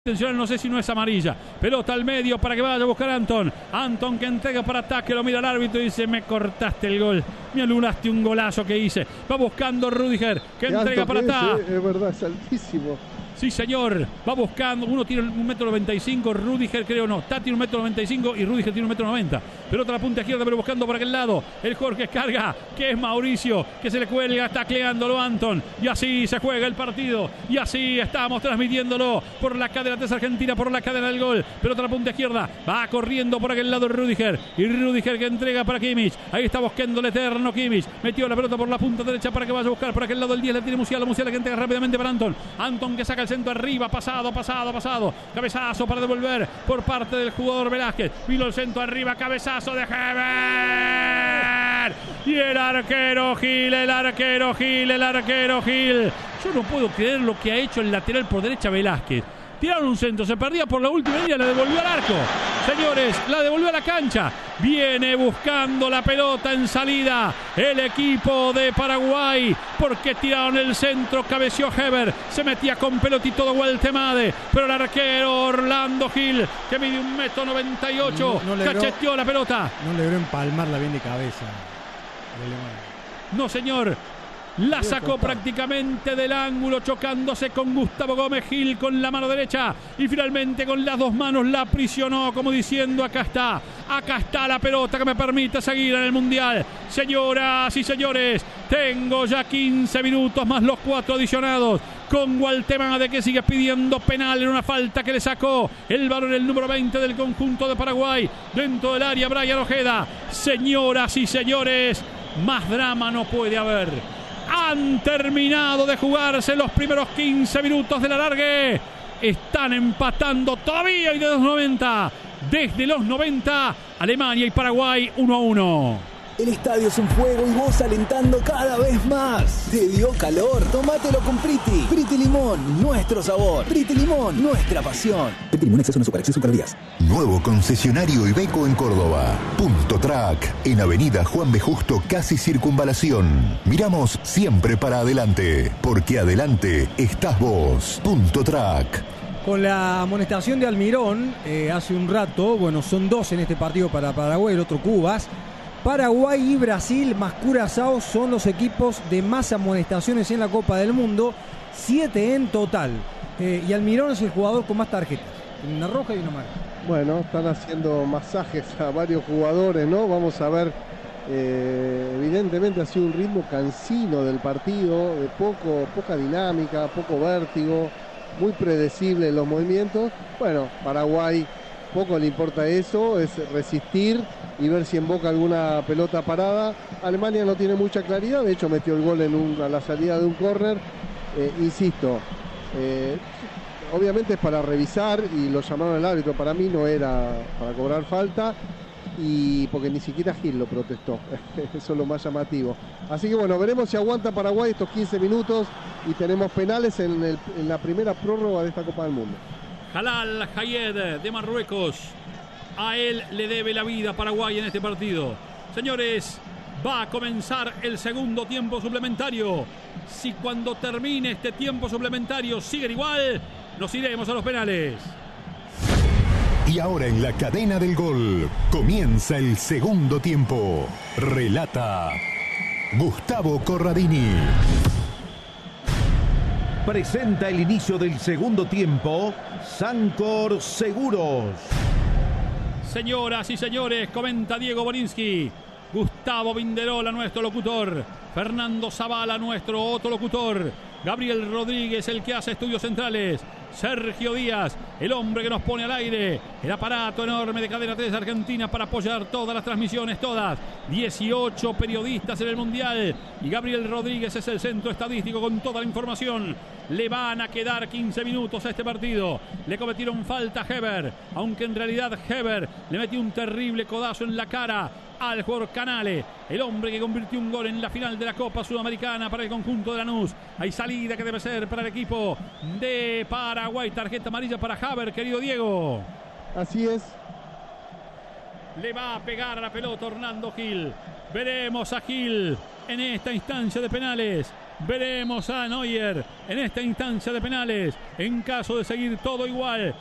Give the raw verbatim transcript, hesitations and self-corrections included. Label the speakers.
Speaker 1: Atención, no sé si no es amarilla. Pelota al medio para que vaya a buscar a Anton. Anton que entrega para ataque, lo mira el árbitro y dice: me cortaste el gol, me anulaste un golazo que hice. Va buscando Rüdiger, que
Speaker 2: Qué
Speaker 1: entrega para atrás.
Speaker 2: Es, es verdad, es altísimo.
Speaker 1: Sí, señor, va buscando. Uno tiene un metro noventa y cinco, Rüdiger creo no. Tati un metro noventa y cinco y Rüdiger tiene un metro noventa. Pelota a la punta izquierda, pero buscando por aquel lado. El Jorge carga, que es Mauricio, que se le cuelga, tacleándolo Anton. Y así se juega el partido. Y así estamos transmitiéndolo por la cadena T E S Argentina, por la cadena del gol. Pelota a la punta izquierda, va corriendo por aquel lado Rüdiger. Y Rüdiger que entrega para Kimmich. Ahí está buscando el eterno Kimmich. Metió la pelota por la punta derecha para que vaya a buscar por aquel lado el diez. Le tiene Musiala, Musiala que entrega rápidamente para Anton. Anton que saca el centro arriba, pasado, pasado, pasado. Cabezazo para devolver por parte del jugador Velázquez. Vino el centro arriba, cabezazo de Heber. Y el arquero Gil, el arquero Gil, el arquero Gil. Yo no puedo creer lo que ha hecho el lateral por derecha Velázquez. Tiraron un centro, se perdía por la última línea, la devolvió al arco. Señores, la devolvió a la cancha. Viene buscando la pelota en salida el equipo de Paraguay, porque tiraron el centro, cabeció Heber, se metía con pelotito de Gualtemade, pero el arquero Orlando Gil, que mide un metro noventa y ocho, no, no cacheteó la pelota.
Speaker 3: No logró empalmarla bien de cabeza.
Speaker 1: No, señor. La sacó prácticamente del ángulo, chocándose con Gustavo Gómez Gil con la mano derecha y finalmente con las dos manos la aprisionó, como diciendo: acá está, acá está la pelota que me permite seguir en el Mundial. Señoras y señores, tengo ya quince minutos más los cuatro adicionados, con Gualtemade que sigue pidiendo penal en una falta que le sacó el varón, el número veinte del conjunto de Paraguay, dentro del área Brian Ojeda. Señoras y señores, más drama no puede haber. Han terminado de jugarse los primeros quince minutos del alargue. Están empatando todavía y de los noventa. Desde los noventa, Alemania y Paraguay uno a uno.
Speaker 4: El estadio es un fuego y vos alentando cada vez más. ¿Te dio calor? Tómatelo con Priti. Priti Limón, nuestro sabor. Priti Limón, nuestra pasión. Priti Limón, exceso en azúcar, exceso en calorías.
Speaker 5: Nuevo concesionario Iveco en Córdoba. Punto Track, en Avenida Juan B. Justo, casi Circunvalación. Miramos siempre para adelante, porque adelante estás vos. Punto Track.
Speaker 3: Con la amonestación de Almirón eh, hace un rato, bueno, son dos en este partido para Paraguay, el otro Cubas. Paraguay y Brasil más Curazao son los equipos de más amonestaciones en la Copa del Mundo, siete en total. Eh, y Almirón es el jugador con más tarjetas, una roja y una amarilla.
Speaker 2: Bueno, están haciendo masajes a varios jugadores, ¿no? Vamos a ver, eh, evidentemente ha sido un ritmo cansino del partido, de poco, poca dinámica, poco vértigo, muy predecible en los movimientos. Bueno, Paraguay poco le importa eso, es resistir y ver si emboca alguna pelota parada. Alemania no tiene mucha claridad, de hecho metió el gol en un, a la salida de un córner. Eh, insisto, eh, obviamente es para revisar y lo llamaron al árbitro, para mí no era para cobrar falta, y porque ni siquiera Gil lo protestó. Eso es lo más llamativo. Así que bueno, veremos si aguanta Paraguay estos quince minutos y tenemos penales en, el, en la primera prórroga de esta Copa del Mundo.
Speaker 1: Jalal Hayed de Marruecos, a él le debe la vida Paraguay en este partido. Señores, va a comenzar el segundo tiempo suplementario. Si cuando termine este tiempo suplementario siguen igual, nos iremos a los penales.
Speaker 5: Y ahora en la cadena del gol comienza el segundo tiempo. Relata Gustavo Corradini.
Speaker 6: Presenta el inicio del segundo tiempo Sancor Seguros.
Speaker 1: Señoras y señores, comenta Diego Borinsky, Gustavo Vinderola, nuestro locutor, Fernando Zavala, nuestro otro locutor, Gabriel Rodríguez, el que hace estudios centrales, Sergio Díaz, el hombre que nos pone al aire, el aparato enorme de Cadena T E S Argentina para apoyar todas las transmisiones, todas, dieciocho periodistas en el Mundial, y Gabriel Rodríguez es el centro estadístico con toda la información. Le van a quedar quince minutos a este partido. Le cometieron falta a Heber, aunque en realidad Heber le metió un terrible codazo en la cara al jugador Canale, el hombre que convirtió un gol en la final de la Copa Sudamericana para el conjunto de Lanús. Hay salida que debe ser para el equipo de Paraguay. Tarjeta amarilla para Haber, querido Diego.
Speaker 2: Así es.
Speaker 1: Le va a pegar a la pelota Orlando Gil. Veremos a Gil en esta instancia de penales. Veremos a Neuer en esta instancia de penales. En caso de seguir todo igual,